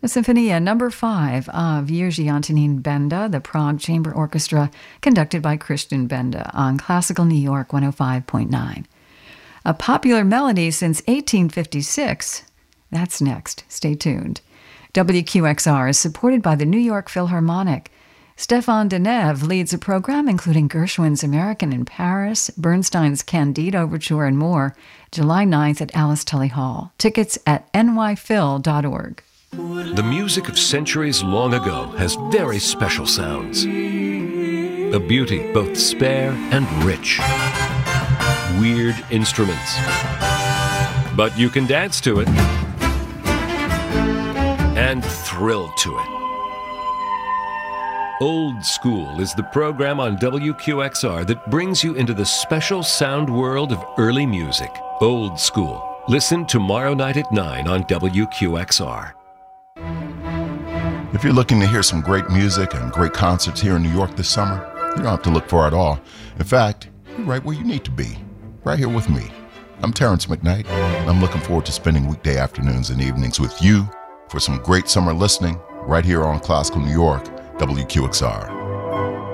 Symphonia Number 5 of Jiří Antonín Benda, the Prague Chamber Orchestra, conducted by Christian Benda on Classical New York 105.9. A popular melody since 1856. That's next. Stay tuned. WQXR is supported by the New York Philharmonic. Stéphane Deneuve leads a program including Gershwin's American in Paris, Bernstein's Candide Overture, and more, July 9th at Alice Tully Hall. Tickets at nyphil.org. The music of centuries long ago has very special sounds. A beauty both spare and rich. Weird instruments. But you can dance to it and thrill to it. Old School is the program on WQXR that brings you into the special sound world of early music. Old School. Listen tomorrow night at 9 on WQXR. If you're looking to hear some great music and great concerts here in New York this summer, you don't have to look far at all. In fact, you're right where you need to be, right here with me. I'm Terrence McKnight, and I'm looking forward to spending weekday afternoons and evenings with you for some great summer listening right here on Classical New York, WQXR.